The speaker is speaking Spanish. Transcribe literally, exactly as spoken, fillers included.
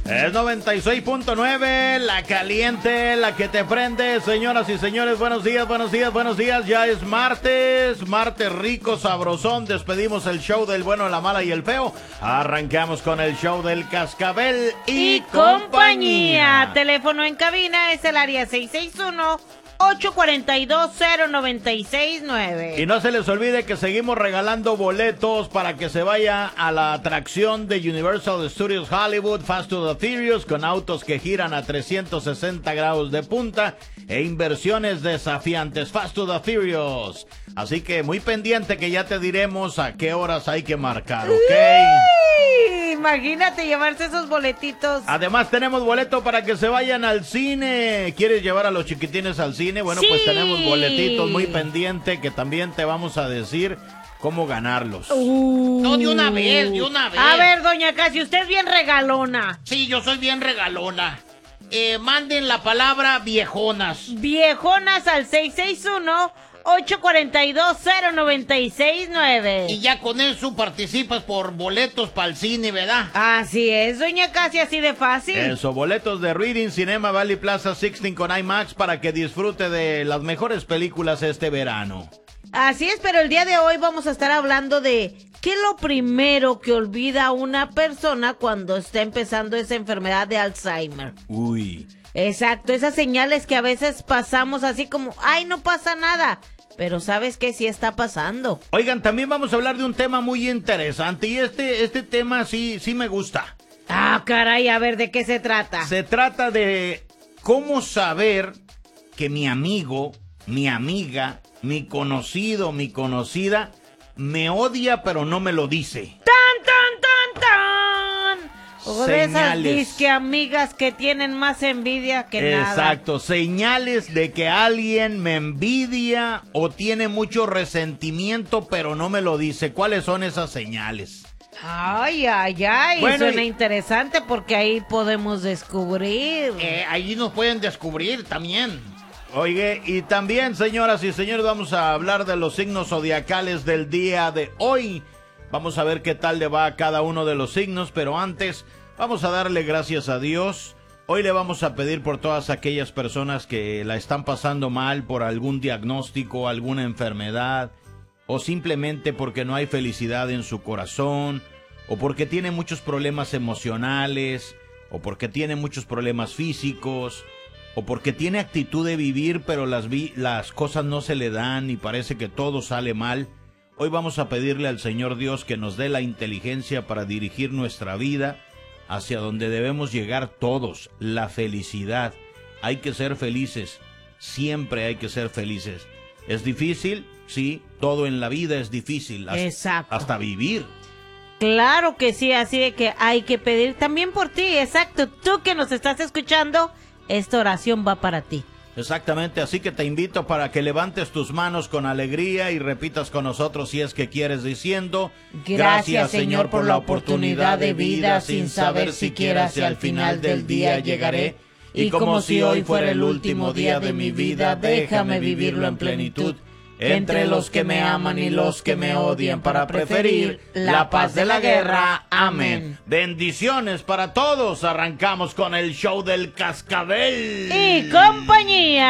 Es noventa y seis punto nueve, la caliente, la que te prende. Señoras y señores, buenos días, buenos días, buenos días. Ya es martes, martes rico, sabrosón. Despedimos el show del bueno, la mala y el feo. Arrancamos con el show del Cascabel y, y compañía. compañía. Teléfono en cabina es el área seis seis uno, ocho cuatro dos, cero nueve seis nueve. Y no se les olvide que seguimos regalando boletos para que se vaya a la atracción de Universal Studios Hollywood, Fast to the Furious, con autos que giran a trescientos sesenta grados de punta e inversiones desafiantes. Fast to the Furious. Así que muy pendiente que ya te diremos a qué horas hay que marcar, ¿ok? ¡Uy! Imagínate llevarse esos boletitos. Además tenemos boleto para que se vayan al cine. ¿Quieres llevar a los chiquitines al cine? Bueno, sí. Pues tenemos boletitos muy pendiente que también te vamos a decir cómo ganarlos. Uh. No, de una vez, de una vez. A ver, doña Casi, usted es bien regalona. Sí, yo soy bien regalona. Eh, manden la palabra viejonas. Viejonas al seis seis uno, ocho cuatro dos, cero nueve seis nueve. Y ya con eso participas por boletos para el cine, ¿verdad? Así es, doña Casi, así de fácil. Eso, boletos de Reading Cinema Valley Plaza dieciséis con IMAX para que disfrute de las mejores películas este verano. Así es, pero el día de hoy vamos a estar hablando de qué es lo primero que olvida una persona cuando está empezando esa enfermedad de Alzheimer. Uy. Exacto, esas señales que a veces pasamos así como, ay, no pasa nada. Pero ¿sabes qué? Sí está pasando. Oigan, también vamos a hablar de un tema muy interesante y este, este tema sí, sí me gusta. Ah, caray, a ver, ¿de qué se trata? Se trata de cómo saber que mi amigo, mi amiga, mi conocido, mi conocida, me odia pero no me lo dice. ¡Tan, tan, tan, tan! O de esas Señales. disque amigas que tienen más envidia que nada. Exacto, señales de que alguien me envidia o tiene mucho resentimiento pero no me lo dice. ¿Cuáles son esas señales? Ay, ay, ay, Bueno, suena y- interesante porque ahí podemos descubrir. Eh, ahí nos pueden descubrir también. Oye, y también, señoras y señores, vamos a hablar de los signos zodiacales del día de hoy. Vamos a ver qué tal le va a cada uno de los signos, pero antes vamos a darle gracias a Dios. Hoy le vamos a pedir por todas aquellas personas que la están pasando mal por algún diagnóstico, alguna enfermedad, o simplemente porque no hay felicidad en su corazón, o porque tiene muchos problemas emocionales, o porque tiene muchos problemas físicos, o porque tiene actitud de vivir, pero las, vi las cosas no se le dan y parece que todo sale mal. Hoy vamos a pedirle al Señor Dios que nos dé la inteligencia para dirigir nuestra vida hacia donde debemos llegar todos, la felicidad. Hay que ser felices, siempre hay que ser felices. ¿Es difícil? Sí, todo en la vida es difícil, hasta, Exacto. hasta vivir. Claro que sí, así de que hay que pedir también por ti, exacto. Tú que nos estás escuchando, esta oración va para ti. Exactamente, así que te invito para que levantes tus manos con alegría y repitas con nosotros si es que quieres diciendo: Gracias, Señor, por la oportunidad de vida, sin saber siquiera si al final del día llegaré. Y como si hoy fuera el último día de mi vida, déjame vivirlo en plenitud. Entre los que me aman y los que me odian, para preferir la paz de la guerra. Amén. Bendiciones para todos. Arrancamos con el show del Cascabel Y compañía.